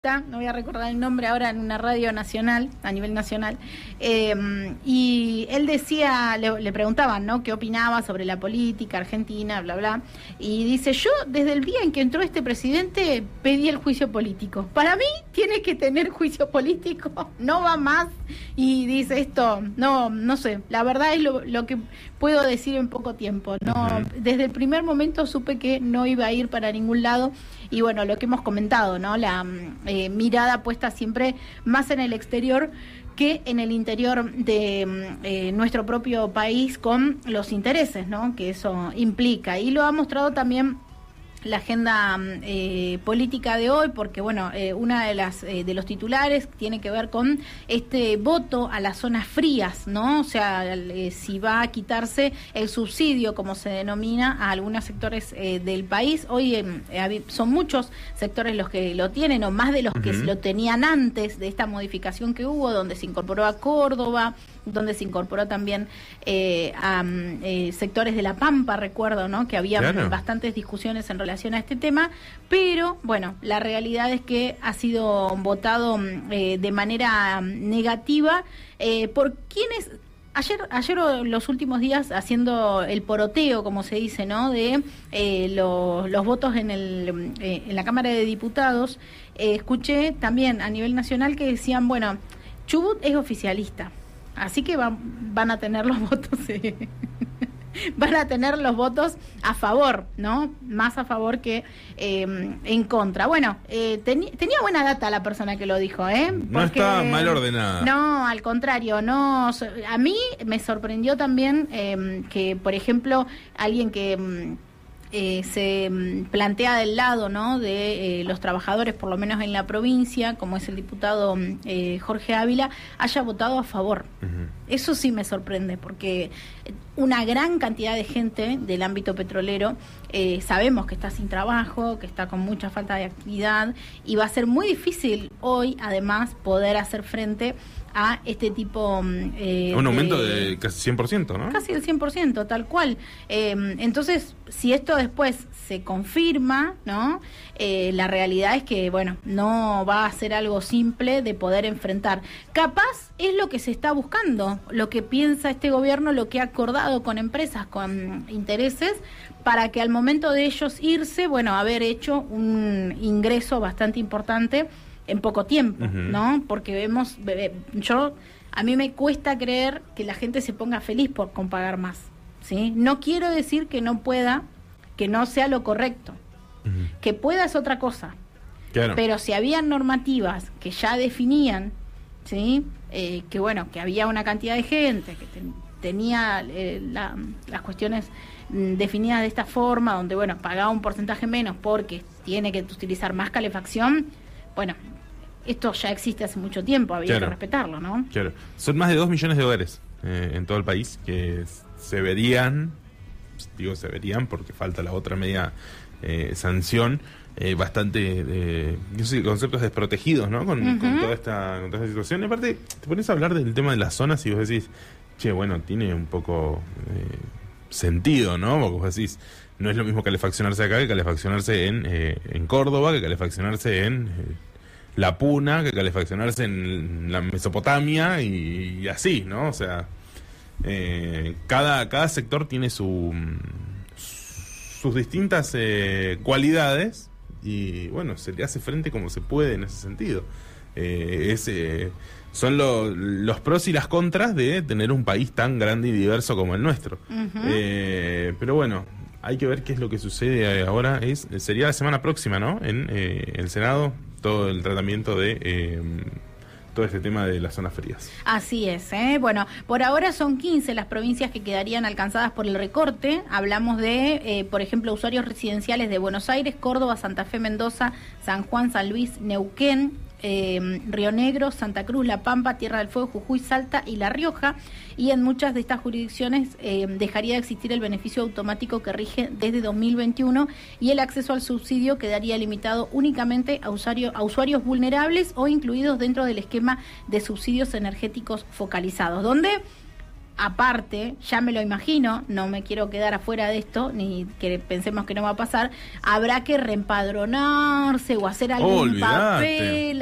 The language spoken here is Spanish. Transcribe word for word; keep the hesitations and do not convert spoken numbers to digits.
no voy a recordar el nombre ahora, en una radio nacional, a nivel nacional, eh, y él decía, le, le preguntaban, ¿no?, qué opinaba sobre la política argentina, bla, bla, y dice, yo desde el día en que entró este presidente pedí el juicio político. Para mí tiene que tener juicio político, no va más, y dice esto, no, no sé, la verdad es lo, lo que puedo decir en poco tiempo, no, uh-huh. Desde el primer momento supe que no iba a ir para ningún lado, y bueno, lo que hemos comentado, ¿no?, la eh, mirada puesta siempre más en el exterior que en el interior de eh, nuestro propio país, con los intereses, ¿no?, que eso implica, y lo ha mostrado también la agenda eh, política de hoy, porque bueno, eh, una de las eh, de los titulares tiene que ver con este voto a las zonas frías, ¿no? O sea, eh, si va a quitarse el subsidio, como se denomina, a algunos sectores eh, del país. Hoy eh, son muchos sectores los que lo tienen, o más de los uh-huh. que lo tenían antes de esta modificación que hubo, donde se incorporó a Córdoba, donde se incorporó también eh, a eh, sectores de La Pampa, recuerdo, ¿no?, que había claro. bastantes discusiones en relación a este tema, pero bueno, la realidad es que ha sido votado eh, de manera negativa eh, por quienes ayer ayer o los últimos días haciendo el poroteo, como se dice, ¿no?, de eh, lo, los votos en el eh, en la Cámara de Diputados. Eh, escuché también a nivel nacional que decían, bueno, Chubut es oficialista, así que van, van a tener los votos, eh, van a tener los votos a favor, ¿no? Más a favor que eh, en contra. Bueno, eh, teni, tenía buena data la persona que lo dijo, ¿eh? Porque, no está mal ordenada. No, al contrario, no. A mí me sorprendió también eh, que, por ejemplo, alguien que Eh, se plantea del lado, ¿no?, de eh, los trabajadores, por lo menos en la provincia, como es el diputado eh, Jorge Ávila, haya votado a favor. Uh-huh. Eso sí me sorprende, porque una gran cantidad de gente del ámbito petrolero eh, sabemos que está sin trabajo, que está con mucha falta de actividad, y va a ser muy difícil hoy, además, poder hacer frente a este tipo eh, un aumento de, de casi cien por ciento, ¿no? Casi el cien por ciento, tal cual. Eh, entonces, si esto después se confirma, ¿no?, eh, la realidad es que, bueno, no va a ser algo simple de poder enfrentar. Capaz es lo que se está buscando, lo que piensa este gobierno, lo que ha acordado con empresas, con intereses, para que al momento de ellos irse, bueno, haber hecho un ingreso bastante importante en poco tiempo, uh-huh. ¿no? Porque vemos, yo, a mí me cuesta creer que la gente se ponga feliz por con pagar más, ¿sí? No quiero decir que no pueda, que no sea lo correcto, uh-huh. que pueda es otra cosa, claro. Pero si habían normativas que ya definían, ¿sí?, eh, que bueno, que había una cantidad de gente que ten, tenía eh, la, las cuestiones mm, definidas de esta forma, donde bueno, pagaba un porcentaje menos porque tiene que utilizar más calefacción. Bueno, esto ya existe hace mucho tiempo, había claro. que respetarlo, ¿no? Claro. Son más de dos millones de hogares eh, en todo el país que se verían, digo se verían porque falta la otra media eh, sanción, eh, bastante, eh, no sé, conceptos desprotegidos, ¿no? Con, uh-huh. con, toda esta, con toda esta situación. Y aparte, te pones a hablar del tema de las zonas y vos decís, che, bueno, tiene un poco eh, sentido, ¿no? Porque vos decís, no es lo mismo calefaccionarse acá que calefaccionarse en, eh, en Córdoba, que calefaccionarse en eh, La Puna, que calefaccionarse en la Mesopotamia y, y así, ¿no? O sea, eh, cada, cada sector tiene su, sus distintas eh, cualidades y, bueno, se le hace frente como se puede en ese sentido. Eh, es, eh, son lo, los pros y las contras de tener un país tan grande y diverso como el nuestro. Uh-huh. Eh, pero bueno, hay que ver qué es lo que sucede ahora. Es sería la semana próxima, ¿no?, en eh, el Senado, todo el tratamiento de eh, todo este tema de las zonas frías. Así es, ¿eh? Bueno, por ahora son quince las provincias que quedarían alcanzadas por el recorte. Hablamos de, eh, por ejemplo, usuarios residenciales de Buenos Aires, Córdoba, Santa Fe, Mendoza, San Juan, San Luis, Neuquén, Eh, Río Negro, Santa Cruz, La Pampa, Tierra del Fuego, Jujuy, Salta y La Rioja, y en muchas de estas jurisdicciones eh, dejaría de existir el beneficio automático que rige desde dos mil veintiuno y el acceso al subsidio quedaría limitado únicamente a, usuario, a usuarios vulnerables o incluidos dentro del esquema de subsidios energéticos focalizados, donde aparte, ya me lo imagino, no me quiero quedar afuera de esto, ni que pensemos que no va a pasar, habrá que reempadronarse o hacer algún Olvídate. papel.